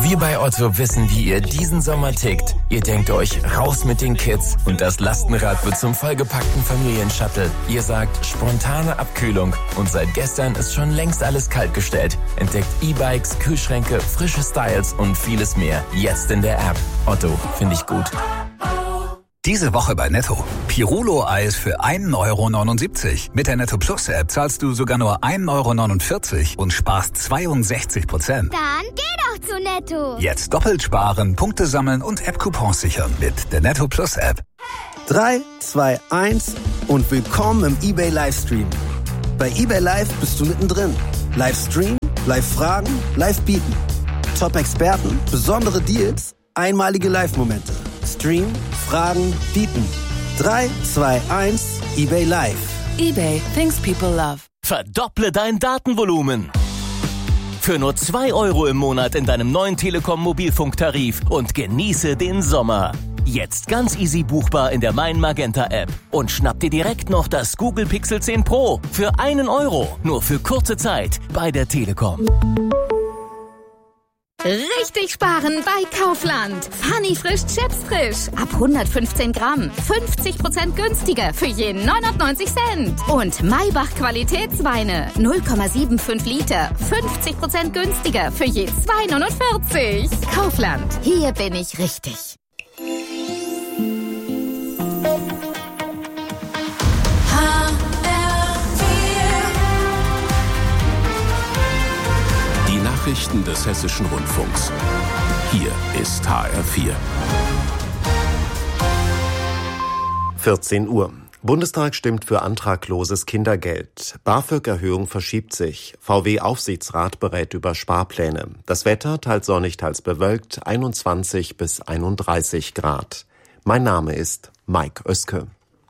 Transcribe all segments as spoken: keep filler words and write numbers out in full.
Wir bei Otto wissen, wie ihr diesen Sommer tickt. Ihr denkt euch, raus mit den Kids und das Lastenrad wird zum vollgepackten Familienshuttle. Ihr sagt, spontane Abkühlung und seit gestern ist schon längst alles kaltgestellt. Entdeckt E-Bikes, Kühlschränke, frische Styles und vieles mehr. Jetzt in der App. Otto, finde ich gut. Diese Woche bei Netto. Pirulo-Eis für ein Euro neunundsiebzig. Mit der Netto Plus App zahlst du sogar nur ein Euro neunundvierzig und sparst zweiundsechzig Prozent. Dann geh doch zu Netto. Jetzt doppelt sparen, Punkte sammeln und App-Coupons sichern mit der Netto Plus App. drei, zwei, eins und willkommen im eBay Livestream. Bei eBay Live bist du mittendrin. Livestream, Live-Fragen, Live-Bieten. Top-Experten, besondere Deals, einmalige Live-Momente. Stream, Fragen, bieten. drei, zwei, eins, eBay Live. eBay, things people love. Verdopple dein Datenvolumen. Für nur zwei Euro im Monat in deinem neuen Telekom-Mobilfunktarif und genieße den Sommer. Jetzt ganz easy buchbar in der Mein Magenta App. Und schnapp dir direkt noch das Google Pixel zehn Pro für einen Euro. Nur für kurze Zeit bei der Telekom. Richtig sparen bei Kaufland. Funny frisch Chips frisch. Ab hundertfünfzehn Gramm. fünfzig Prozent günstiger für je neunundneunzig Cent. Und Maybach Qualitätsweine. null Komma fünfundsiebzig Liter. fünfzig Prozent günstiger für je zwei neunundvierzig. Kaufland. Hier bin ich richtig. Nachrichten des Hessischen Rundfunks. Hier ist H R vier. vierzehn Uhr. Bundestag stimmt für antragloses Kindergeld. BAföG-Erhöhung verschiebt sich. V W-Aufsichtsrat berät über Sparpläne. Das Wetter teils sonnig, teils bewölkt, einundzwanzig bis einunddreißig Grad. Mein Name ist Mike Oeske.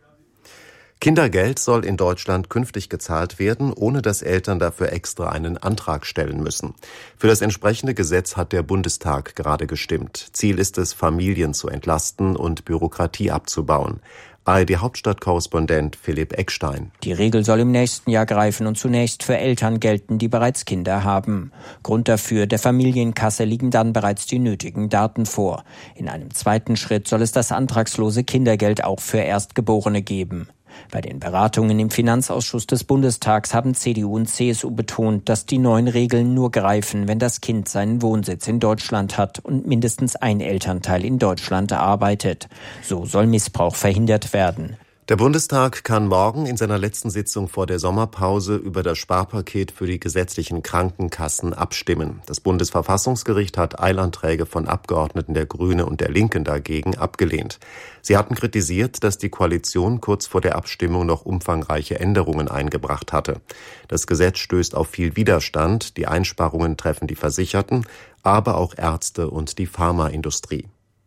Kindergeld soll in Deutschland künftig gezahlt werden, ohne dass Eltern dafür extra einen Antrag stellen müssen. Für das entsprechende Gesetz hat der Bundestag gerade gestimmt. Ziel ist es, Familien zu entlasten und Bürokratie abzubauen. A R D-Hauptstadtkorrespondent Philipp Eckstein. Die Regel soll im nächsten Jahr greifen und zunächst für Eltern gelten, die bereits Kinder haben. Grund dafür, der Familienkasse liegen dann bereits die nötigen Daten vor. In einem zweiten Schritt soll es das antragslose Kindergeld auch für Erstgeborene geben. Bei den Beratungen im Finanzausschuss des Bundestags haben C D U und C S U betont, dass die neuen Regeln nur greifen, wenn das Kind seinen Wohnsitz in Deutschland hat und mindestens ein Elternteil in Deutschland arbeitet. So soll Missbrauch verhindert werden. Der Bundestag kann morgen in seiner letzten Sitzung vor der Sommerpause über das Sparpaket für die gesetzlichen Krankenkassen abstimmen. Das Bundesverfassungsgericht hat Eilanträge von Abgeordneten der Grünen und der Linken dagegen abgelehnt. Sie hatten kritisiert, dass die Koalition kurz vor der Abstimmung noch umfangreiche Änderungen eingebracht hatte. Das Gesetz stößt auf viel Widerstand. Die Einsparungen treffen die Versicherten, aber auch Ärzte und die Pharmaindustrie.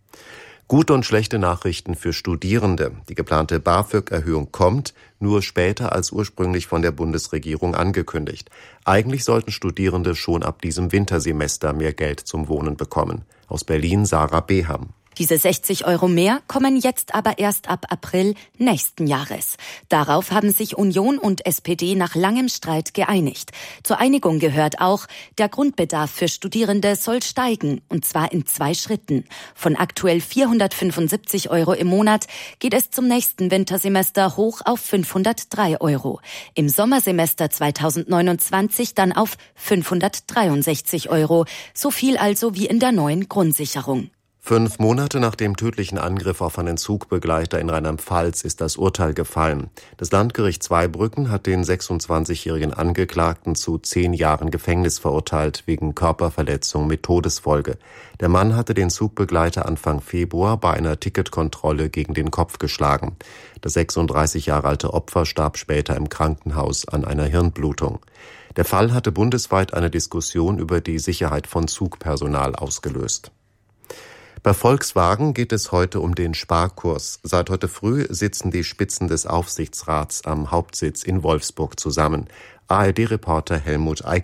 Gute und schlechte Nachrichten für Studierende. Die geplante BAföG-Erhöhung kommt, nur später als ursprünglich von der Bundesregierung angekündigt. Eigentlich sollten Studierende schon ab diesem Wintersemester mehr Geld zum Wohnen bekommen. Aus Berlin Sarah Beham. Diese sechzig Euro mehr kommen jetzt aber erst ab April nächsten Jahres. Darauf haben sich Union und S P D nach langem Streit geeinigt. Zur Einigung gehört auch, der Grundbedarf für Studierende soll steigen, und zwar in zwei Schritten. Von aktuell vierhundertfünfundsiebzig Euro im Monat geht es zum nächsten Wintersemester hoch auf fünfhundertdrei Euro. Im Sommersemester zweitausendneunundzwanzig dann auf fünfhundertdreiundsechzig Euro. So viel also wie in der neuen Grundsicherung. Fünf Monate nach dem tödlichen Angriff auf einen Zugbegleiter in Rheinland-Pfalz ist das Urteil gefallen. Das Landgericht Zweibrücken hat den sechsundzwanzigjährigen Angeklagten zu zehn Jahren Gefängnis verurteilt wegen Körperverletzung mit Todesfolge. Der Mann hatte den Zugbegleiter Anfang Februar bei einer Ticketkontrolle gegen den Kopf geschlagen. Das sechsunddreißig Jahre alte Opfer starb später im Krankenhaus an einer Hirnblutung. Der Fall hatte bundesweit eine Diskussion über die Sicherheit von Zugpersonal ausgelöst. Bei Volkswagen geht es heute um den Sparkurs. Seit heute früh sitzen die Spitzen des Aufsichtsrats am Hauptsitz in Wolfsburg zusammen. A R D-Reporter Helmut Eickhoff.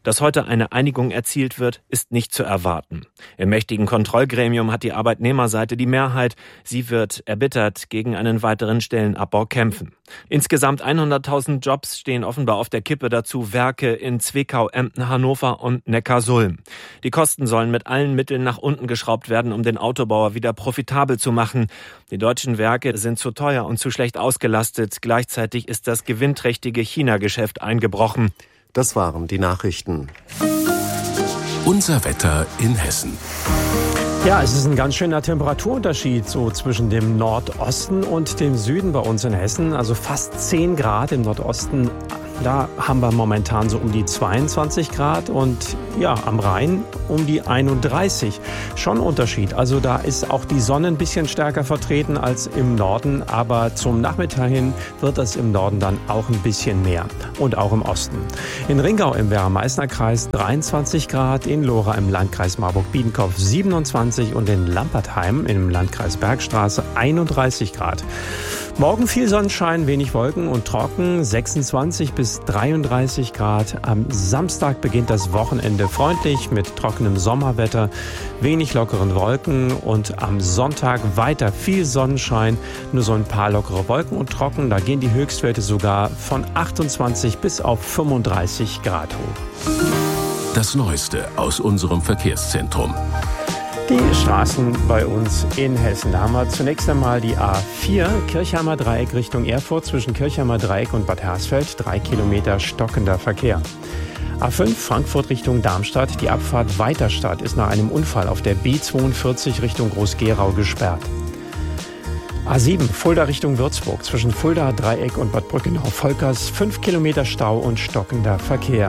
Dass heute eine Einigung erzielt wird, ist nicht zu erwarten. Im mächtigen Kontrollgremium hat die Arbeitnehmerseite die Mehrheit. Sie wird erbittert gegen einen weiteren Stellenabbau kämpfen. Insgesamt hunderttausend Jobs stehen offenbar auf der Kippe, dazu Werke in Zwickau, Emden, Hannover und Neckarsulm. Die Kosten sollen mit allen Mitteln nach unten geschraubt werden, um den Autobauer wieder profitabel zu machen. Die deutschen Werke sind zu teuer und zu schlecht ausgelastet. Gleichzeitig ist das gewinnträchtige China-Geschäft eingebrochen. Das waren die Nachrichten. Unser Wetter in Hessen. Ja, es ist ein ganz schöner Temperaturunterschied so zwischen dem Nordosten und dem Süden bei uns in Hessen. Also fast zehn Grad im Nordosten. Da haben wir momentan so um die zweiundzwanzig Grad und ja, am Rhein um die einunddreißig. Schon Unterschied. Also da ist auch die Sonne ein bisschen stärker vertreten als im Norden, aber zum Nachmittag hin wird es im Norden dann auch ein bisschen mehr und auch im Osten. In Ringau im Werra-Meißner-Kreis dreiundzwanzig Grad, in Lora im Landkreis Marburg-Biedenkopf siebenundzwanzig und in Lampertheim im Landkreis Bergstraße einunddreißig Grad. Morgen viel Sonnenschein, wenig Wolken und trocken, sechsundzwanzig bis dreiunddreißig Grad. Am Samstag beginnt das Wochenende freundlich mit trockenem Sommerwetter, wenig lockeren Wolken und am Sonntag weiter viel Sonnenschein, nur so ein paar lockere Wolken und trocken. Da gehen die Höchstwerte sogar von achtundzwanzig bis auf fünfunddreißig Grad hoch. Das Neueste aus unserem Verkehrszentrum. Die Straßen bei uns in Hessen. Da haben wir zunächst einmal die A vier, Kirchheimer Dreieck Richtung Erfurt, zwischen Kirchheimer Dreieck und Bad Hersfeld, drei Kilometer stockender Verkehr. A fünf, Frankfurt Richtung Darmstadt, die Abfahrt Weiterstadt ist nach einem Unfall auf der B zweiundvierzig Richtung Groß-Gerau gesperrt. A sieben, Fulda Richtung Würzburg, zwischen Fulda Dreieck und Bad Brückenau-Volkers, fünf Kilometer Stau und stockender Verkehr.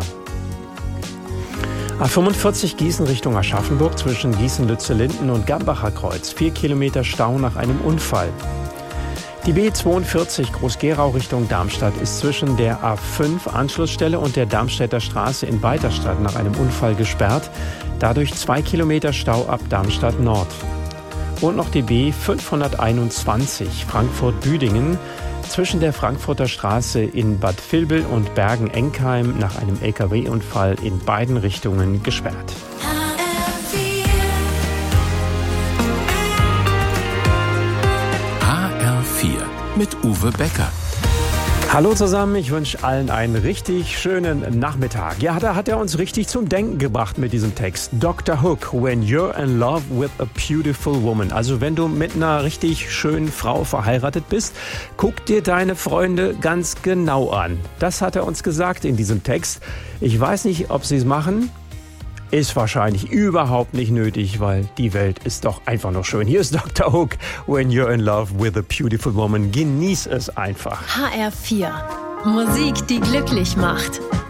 A fünfundvierzig Gießen Richtung Aschaffenburg, zwischen Gießen-Lützellinden und Gambacher Kreuz, vier Kilometer Stau nach einem Unfall. Die B zweiundvierzig Groß-Gerau Richtung Darmstadt ist zwischen der A fünf Anschlussstelle und der Darmstädter Straße in Weiterstadt nach einem Unfall gesperrt, dadurch zwei Kilometer Stau ab Darmstadt Nord. Und noch die B fünfhunderteinundzwanzig Frankfurt-Büdingen, zwischen der Frankfurter Straße in Bad Vilbel und Bergen-Enkheim nach einem L K W-Unfall in beiden Richtungen gesperrt. H R vier mit Uwe Becker. Hallo zusammen, ich wünsche allen einen richtig schönen Nachmittag. Ja, da hat er uns richtig zum Denken gebracht mit diesem Text. Doktor Hook, when you're in love with a beautiful woman. Also wenn du mit einer richtig schönen Frau verheiratet bist, guck dir deine Freunde ganz genau an. Das hat er uns gesagt in diesem Text. Ich weiß nicht, ob sie es machen. Ist wahrscheinlich überhaupt nicht nötig, weil die Welt ist doch einfach noch schön. Hier ist Doktor Hook, when you're in love with a beautiful woman. Genieß es einfach. H R vier. Musik, die glücklich macht.